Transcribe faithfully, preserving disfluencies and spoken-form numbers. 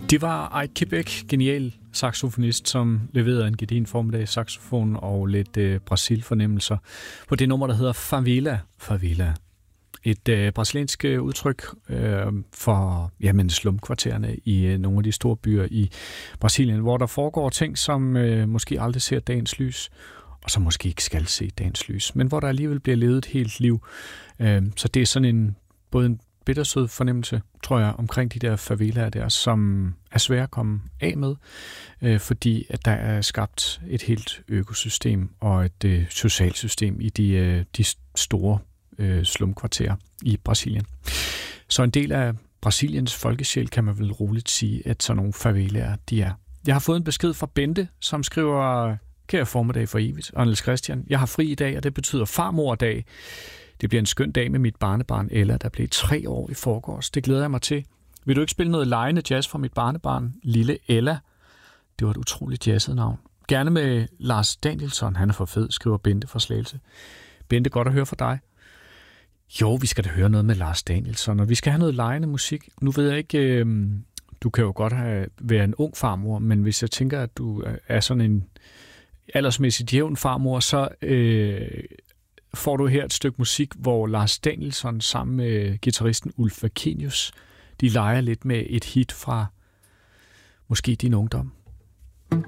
Det var Ike Quebec, genial saxofonist, som leverede en gedigen formiddag saxofon og lidt øh, Brasil-fornemmelser på det nummer, der hedder Favela. Favela. Et øh, brasiliansk udtryk øh, for jamen, slumkvartererne i øh, nogle af de store byer i Brasilien, hvor der foregår ting, som øh, måske aldrig ser dagens lys, og som måske ikke skal se dagens lys, men hvor der alligevel bliver levet et helt liv. Øh, så det er sådan en både en bittersød fornemmelse, tror jeg, omkring de der favelaer der, som er svære at komme af med, øh, fordi at der er skabt et helt økosystem og et øh, socialt system i de, øh, de store øh, slumkvarterer i Brasilien. Så en del af Brasiliens folkesjæl kan man vel roligt sige, at sådan nogle favelaer, de er. Jeg har fået en besked fra Bente, som skriver: kære formiddag for evigt, og Niels Christian, jeg har fri i dag, og det betyder farmordag. Det bliver en skøn dag med mit barnebarn Ella, der blev tre år i forgårs. Det glæder jeg mig til. Vil du ikke spille noget lejende jazz for mit barnebarn, lille Ella? Det var et utroligt jazzet navn. Gerne med Lars Danielsson, han er for fed, skriver Bente fra Slagelse. Bente, godt at høre fra dig. Jo, vi skal da høre noget med Lars Danielsson, og vi skal have noget lejende musik. Nu ved jeg ikke, øh, du kan jo godt have, være en ung farmor, men hvis jeg tænker, at du er sådan en aldersmæssigt jævn farmor, så øh, får du her et stykke musik, hvor Lars Danielsson sammen med guitaristen Ulf Vakenius, de leger lidt med et hit fra måske din ungdom.